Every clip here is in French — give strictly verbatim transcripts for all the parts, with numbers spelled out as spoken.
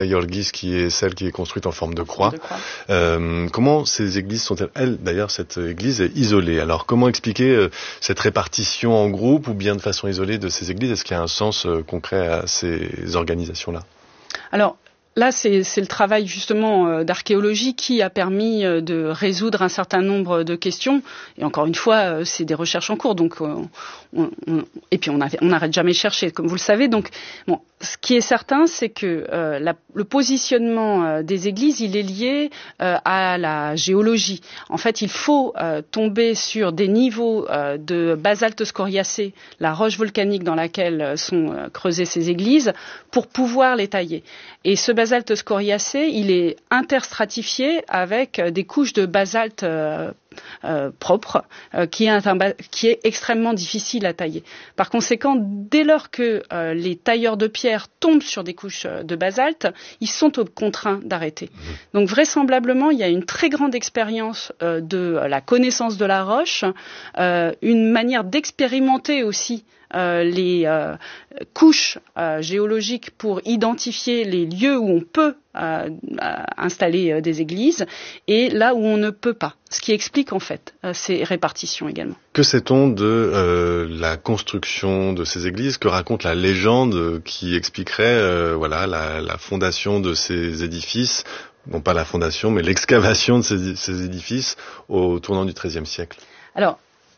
Yorgis, qui est celle qui est construite en forme de croix. De croix. Euh, comment ces églises sont-elles, elles, d'ailleurs, cette église est isolée. Alors, comment expliquer euh, cette répartition en groupe ou bien de façon isolée de ces églises? Est-ce qu'il y a un sens euh, concret à ces organisations-là? Alors, là, c'est, c'est le travail justement euh, d'archéologie qui a permis euh, de résoudre un certain nombre de questions. Et encore une fois, euh, c'est des recherches en cours. Donc, euh, on, on, et puis on n'arrête jamais de chercher, comme vous le savez. Donc, bon, ce qui est certain, c'est que euh, la, le positionnement euh, des églises, il est lié euh, à la géologie. En fait, il faut euh, tomber sur des niveaux euh, de basalte scoriacé, la roche volcanique dans laquelle sont euh, creusées ces églises, pour pouvoir les tailler. Et ce basalte scoriacé, il est interstratifié avec des couches de basalte euh, euh, propre, euh, qui, est un, qui est extrêmement difficile à tailler. Par conséquent, dès lors que euh, les tailleurs de pierre tombent sur des couches de basalte, ils sont contraints d'arrêter. Mmh. Donc vraisemblablement, il y a une très grande expérience euh, de la connaissance de la roche, euh, une manière d'expérimenter aussi Euh, les euh, couches euh, géologiques pour identifier les lieux où on peut euh, installer euh, des églises et là où on ne peut pas, ce qui explique en fait euh, ces répartitions également. Que sait-on de euh, la construction de ces églises? Que raconte la légende qui expliquerait euh, voilà, la, la fondation de ces édifices, non pas la fondation mais l'excavation de ces, ces édifices au tournant du treizième siècle? Alors,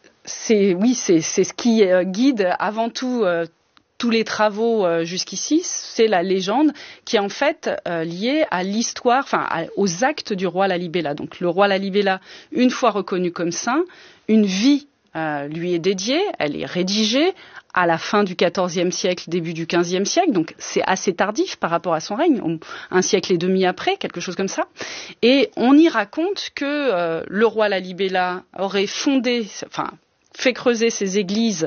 C'est oui, c'est, c'est ce qui euh, guide avant tout euh, tous les travaux euh, jusqu'ici. C'est la légende qui est en fait euh, liée à l'histoire, enfin à, aux actes du roi Lalibela. Donc le roi Lalibela, une fois reconnu comme saint, une vie euh, lui est dédiée. Elle est rédigée à la fin du quatorzième siècle, début du quinzième siècle. Donc c'est assez tardif par rapport à son règne, un siècle et demi après, quelque chose comme ça. Et on y raconte que euh, le roi Lalibela aurait fondé, enfin fait creuser ces églises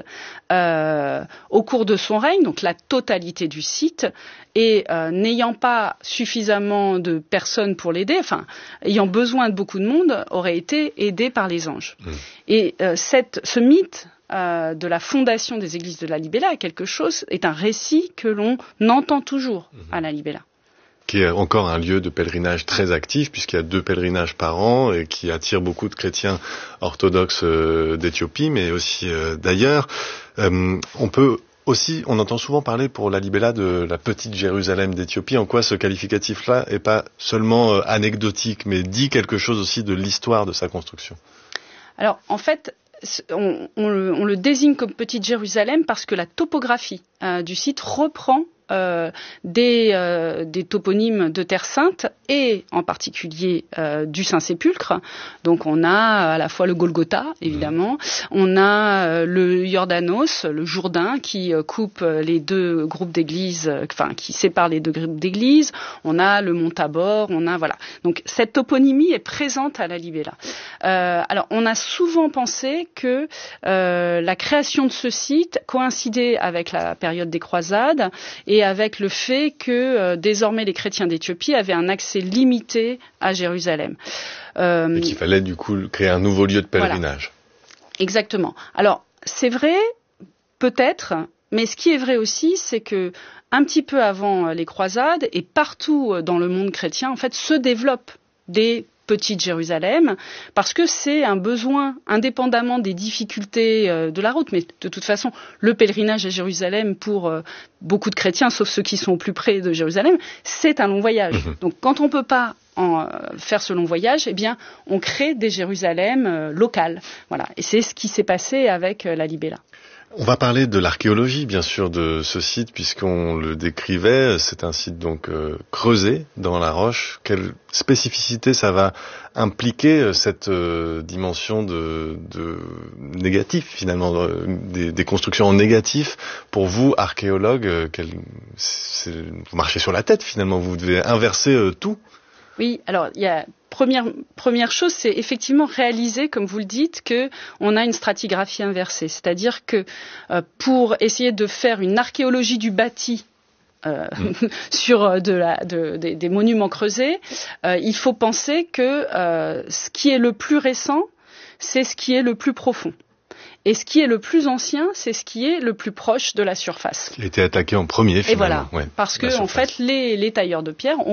euh, au cours de son règne, donc la totalité du site, et euh, n'ayant pas suffisamment de personnes pour l'aider, enfin, ayant besoin de beaucoup de monde, aurait été aidé par les anges. Mmh. Et euh, cette, ce mythe euh, de la fondation des églises de Lalibela est quelque chose, est un récit que l'on entend toujours mmh. à Lalibela. Qui est encore un lieu de pèlerinage très actif, puisqu'il y a deux pèlerinages par an et qui attire beaucoup de chrétiens orthodoxes euh, d'Éthiopie, mais aussi euh, d'ailleurs. Euh, on peut aussi, on entend souvent parler pour Lalibela de la petite Jérusalem d'Éthiopie. En quoi ce qualificatif-là est pas seulement euh, anecdotique, mais dit quelque chose aussi de l'histoire de sa construction? Alors, en fait, on, on, le, on le désigne comme petite Jérusalem parce que la topographie euh, du site reprend Euh, des, euh, des toponymes de Terre Sainte et en particulier euh, du Saint-Sépulcre. Donc on a à la fois le Golgotha, évidemment, mmh. on a euh, le Jordanos, le Jourdain qui euh, coupe les deux groupes d'églises, euh, enfin qui sépare les deux groupes d'églises. On a le Mont Tabor, on a voilà. Donc cette toponymie est présente à Lalibela. Euh, alors on a souvent pensé que euh, la création de ce site coïncidait avec la période des croisades et et avec le fait que euh, désormais les chrétiens d'Éthiopie avaient un accès limité à Jérusalem. Euh, et qu'il fallait du coup créer un nouveau lieu de pèlerinage. Voilà. Exactement. Alors, c'est vrai, peut-être, mais ce qui est vrai aussi, c'est que un petit peu avant les croisades et partout dans le monde chrétien, en fait, se développent des petite Jérusalem, parce que c'est un besoin indépendamment des difficultés euh, de la route. Mais de toute façon, le pèlerinage à Jérusalem pour euh, beaucoup de chrétiens, sauf ceux qui sont au plus près de Jérusalem, c'est un long voyage. Mmh. Donc quand on ne peut pas en, euh, faire ce long voyage, eh bien, on crée des Jérusalem euh, locales. Voilà. Et c'est ce qui s'est passé avec euh, Lalibela. On va parler de l'archéologie, bien sûr, de ce site, puisqu'on le décrivait. C'est un site donc euh, creusé dans la roche. Quelle spécificité ça va impliquer, cette euh, dimension de, de négatif, finalement, de, des, des constructions en négatif? Pour vous, archéologue, euh, quel, c'est, vous marchez sur la tête, finalement. Vous devez inverser euh, tout. Oui, alors il y a première première chose, c'est effectivement réaliser, comme vous le dites, que on a une stratigraphie inversée, c'est-à-dire que euh, pour essayer de faire une archéologie du bâti euh, mmh. sur de la, de, de, des monuments creusés, euh, il faut penser que euh, ce qui est le plus récent, c'est ce qui est le plus profond. Et ce qui est le plus ancien, c'est ce qui est le plus proche de la surface. Qui a été attaqué en premier, finalement. Et voilà, ouais, parce que en fait, les, les tailleurs de pierre ont